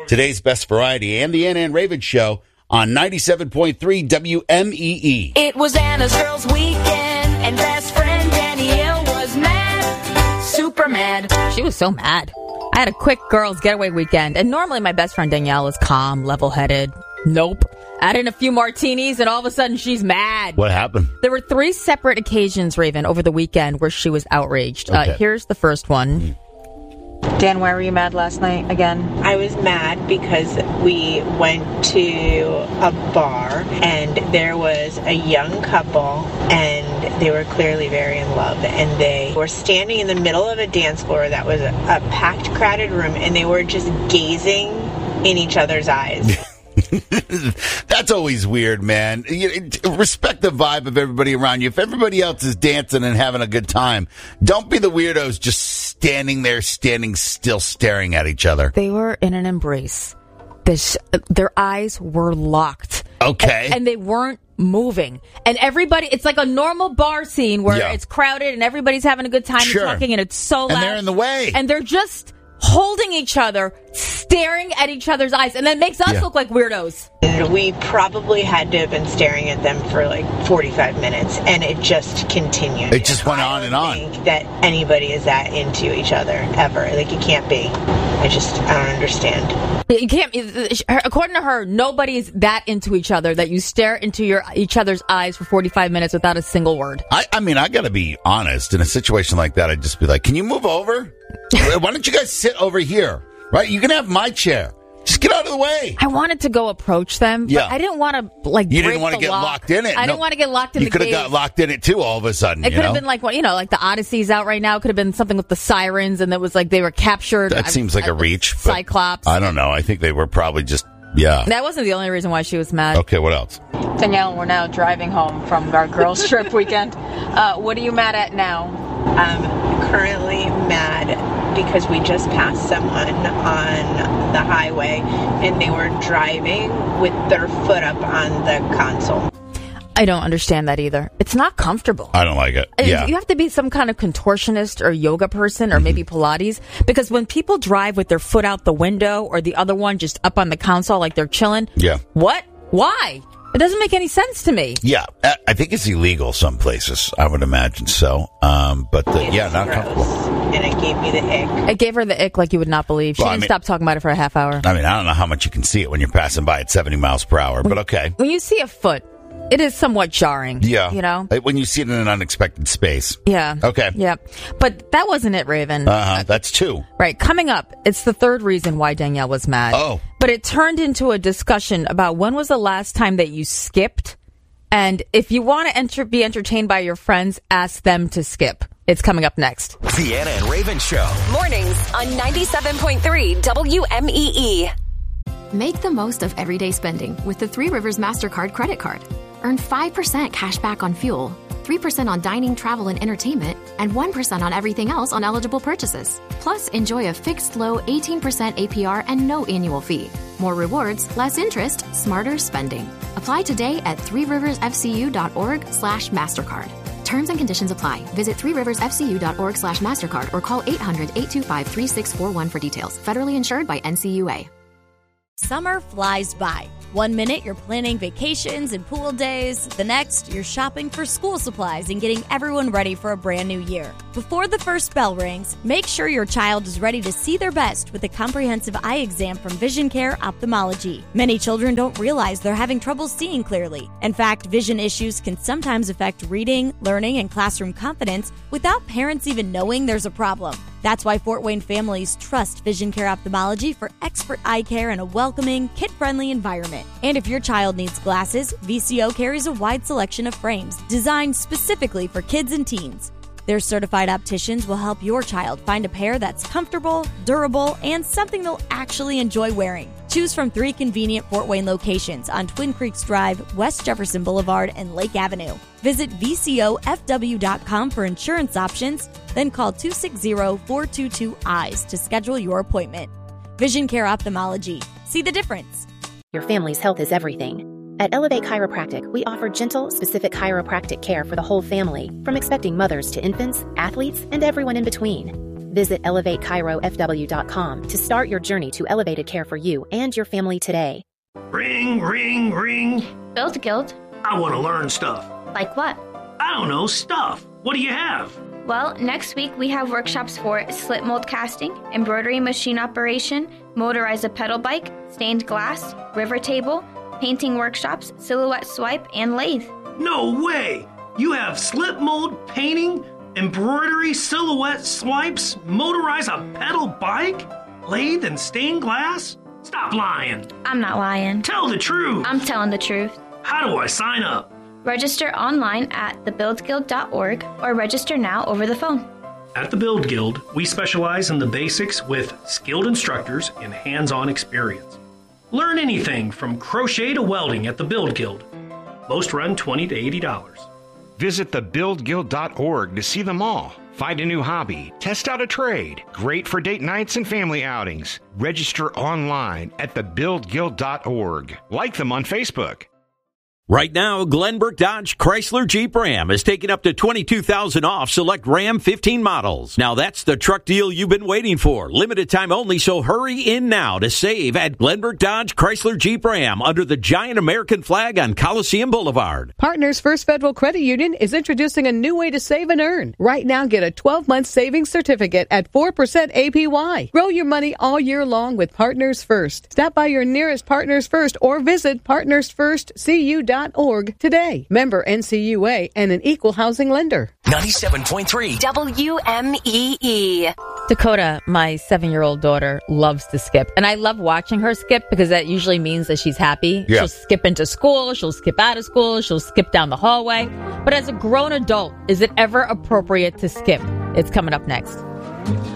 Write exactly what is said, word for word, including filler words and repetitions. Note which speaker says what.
Speaker 1: Today's Best Variety and the Anna and Raven Show on ninety-seven point three W M E E.
Speaker 2: It was Anna's Girls Weekend, and best friend Danielle was mad, super mad.
Speaker 3: She was so mad. I had a quick girls getaway weekend, and normally my best friend Danielle is calm, level-headed. Nope. Add in a few martinis, and all of a sudden she's mad.
Speaker 1: What happened?
Speaker 3: There were three separate occasions, Raven, over the weekend where she was outraged.
Speaker 1: Okay.
Speaker 3: Uh, here's the first one.
Speaker 1: Mm.
Speaker 4: Dan, why were you mad last night again?
Speaker 5: I was mad because we went to a bar and there was a young couple and they were clearly very in love, and they were standing in the middle of a dance floor that was a, a packed, crowded room, and they were just gazing in each other's eyes.
Speaker 1: That's always weird, man. You, respect the vibe of everybody around you. If everybody else is dancing and having a good time, don't be the weirdos just standing there, standing still, staring at each other.
Speaker 3: They were in an embrace. This, their eyes were locked.
Speaker 1: Okay.
Speaker 3: And, and they weren't moving. And everybody, it's like a normal bar scene where
Speaker 1: Yeah.
Speaker 3: it's crowded and everybody's having a good time
Speaker 1: Sure.
Speaker 3: and talking, and it's so loud.
Speaker 1: And they're in the way.
Speaker 3: And they're just holding each other, staring at each other's eyes, and that makes us
Speaker 1: Yeah.
Speaker 3: look like weirdos.
Speaker 5: And we probably had to have been staring at them for like forty-five minutes, and it just continued.
Speaker 1: It just went on and on.
Speaker 5: I don't think that anybody is that into each other, ever. Like, it can't be. I just, I don't understand.
Speaker 3: You can't. According to her, nobody's that into each other that you stare into your each other's eyes for forty-five minutes without a single word.
Speaker 1: I, I mean, I got to be honest. In a situation like that, I'd just be like, can you move over? Why don't you guys sit over here? Right? You can have my chair. Just get out of the way.
Speaker 3: I wanted to go approach them, but
Speaker 1: Yeah.
Speaker 3: I didn't want to like.
Speaker 1: You
Speaker 3: break
Speaker 1: didn't want to
Speaker 3: the
Speaker 1: get
Speaker 3: lock.
Speaker 1: locked in it.
Speaker 3: I
Speaker 1: No.
Speaker 3: didn't want to get locked in
Speaker 1: You
Speaker 3: the
Speaker 1: could have
Speaker 3: gaze.
Speaker 1: got locked in it too all of a sudden.
Speaker 3: It
Speaker 1: you
Speaker 3: could have
Speaker 1: know?
Speaker 3: been like what you know, like the Odyssey's out right now. It could have been something with the sirens, and it was like they were captured.
Speaker 1: That
Speaker 3: I-
Speaker 1: seems like a
Speaker 3: I-
Speaker 1: reach. but
Speaker 3: Cyclops.
Speaker 1: I don't know. I think they were probably just, yeah.
Speaker 3: That wasn't the only reason why she was mad.
Speaker 1: Okay, what else?
Speaker 4: Danielle, we're now driving home from our girls' trip weekend. Uh, what are you mad at now?
Speaker 5: I'm currently mad because we just passed someone on the highway and they were driving with their foot up on the console.
Speaker 3: I don't understand that either. It's not comfortable.
Speaker 1: I don't like it.
Speaker 3: And
Speaker 1: Yeah.
Speaker 3: You have to be some kind of contortionist or yoga person or maybe Pilates, because when people drive with their foot out the window or the other one just up on the console like they're chilling,
Speaker 1: Yeah.
Speaker 3: what? Why? It doesn't make any sense to me.
Speaker 1: Yeah, I I think it's illegal some places. I would imagine so. Um, but the,
Speaker 5: It's
Speaker 1: yeah, not
Speaker 5: gross,
Speaker 1: comfortable.
Speaker 5: and it gave me the ick.
Speaker 3: It gave her the ick like you would not believe. She
Speaker 1: Well, I
Speaker 3: didn't
Speaker 1: mean-
Speaker 3: stop talking about it for a half hour.
Speaker 1: I mean, I don't know how much you can see it when you're passing by at seventy miles per hour, but okay.
Speaker 3: When you see a foot, it is somewhat jarring.
Speaker 1: Yeah.
Speaker 3: You know?
Speaker 1: When you see it in an unexpected space.
Speaker 3: Yeah.
Speaker 1: Okay.
Speaker 3: Yeah. But that wasn't it, Raven.
Speaker 1: Uh-huh. That's two.
Speaker 3: Right. Coming up, it's the third reason why Danielle was mad.
Speaker 1: Oh.
Speaker 3: But it turned into a discussion about when was the last time that you skipped. And if you want to enter, be entertained by your friends, ask them to skip. It's coming up next.
Speaker 6: The Anna and Raven Show.
Speaker 7: Mornings on ninety-seven point three W M E E.
Speaker 8: Make the most of everyday spending with the Three Rivers MasterCard credit card. Earn five percent cash back on fuel, three percent on dining, travel, and entertainment, and one percent on everything else on eligible purchases. Plus, enjoy a fixed low eighteen percent A P R and no annual fee. More rewards, less interest, smarter spending. Apply today at three rivers f c u dot org slash MasterCard. Terms and conditions apply. Visit three rivers f c u dot org slash MasterCard or call eight hundred, eight two five, three six four one for details. Federally insured by N C U A.
Speaker 9: Summer flies by. One minute you're planning vacations and pool days. The next, you're shopping for school supplies and getting everyone ready for a brand new year. Before the first bell rings, make sure your child is ready to see their best with a comprehensive eye exam from Vision Care Ophthalmology. Many children don't realize they're having trouble seeing clearly. In fact, vision issues can sometimes affect reading, learning, and classroom confidence without parents even knowing there's a problem. That's why Fort Wayne families trust Vision Care Ophthalmology for expert eye care in a welcoming, kid-friendly environment. And if your child needs glasses, V C O carries a wide selection of frames designed specifically for kids and teens. Their certified opticians will help your child find a pair that's comfortable, durable, and something they'll actually enjoy wearing. Choose from three convenient Fort Wayne locations on Twin Creeks Drive, West Jefferson Boulevard, and Lake Avenue. Visit V C O F W dot com for insurance options, then call two six zero, four two two, eyes to schedule your appointment. Vision Care Ophthalmology. See the difference.
Speaker 10: Your family's health is everything. At Elevate Chiropractic, we offer gentle, specific chiropractic care for the whole family, from expecting mothers to infants, athletes, and everyone in between. Visit elevate cairo f w dot com to start your journey to elevated care for you and your family today.
Speaker 6: Ring, ring, ring.
Speaker 11: Build Guild.
Speaker 6: I want to learn stuff.
Speaker 11: Like what?
Speaker 6: I don't know, stuff. What do you have?
Speaker 11: Well, next week we have workshops for slip mold casting, embroidery machine operation, motorize a pedal bike, stained glass, river table, painting workshops, silhouette swipe, and lathe.
Speaker 6: No way! You have slip mold, painting, embroidery, silhouette swipes, motorize a pedal bike, lathe, and stained glass? Stop lying.
Speaker 11: I'm not lying.
Speaker 6: Tell the truth.
Speaker 11: I'm telling the truth.
Speaker 6: How do I sign up?
Speaker 11: Register online at the build guild dot org or register now over the phone.
Speaker 6: At the Build Guild, we specialize in the basics with skilled instructors and hands-on experience. Learn anything from crochet to welding at the Build Guild. Most run twenty dollars to eighty dollars.
Speaker 12: Visit the build guild dot org to see them all. Find a new hobby, test out a trade. Great for date nights and family outings. Register online at the build guild dot org. Like them on Facebook.
Speaker 13: Right now, Glenbrook Dodge Chrysler Jeep Ram is taking up to twenty-two thousand dollars off select Ram fifteen models. Now that's the truck deal you've been waiting for. Limited time only, so hurry in now to save at Glenbrook Dodge Chrysler Jeep Ram under the giant American flag on Coliseum Boulevard.
Speaker 14: Partners First Federal Credit Union is introducing a new way to save and earn. Right now, get a twelve-month savings certificate at four percent A P Y. Grow your money all year long with Partners First. Stop by your nearest Partners First or visit partners first c u dot org today. Member N C U A and an equal housing lender.
Speaker 7: ninety-seven point three W M E E.
Speaker 3: Dakota, my seven-year-old daughter, loves to skip. And I love watching her skip because that usually means that she's happy.
Speaker 1: Yeah.
Speaker 3: She'll skip into school. She'll skip out of school. She'll skip down the hallway. But as a grown adult, is it ever appropriate to skip? It's coming up next.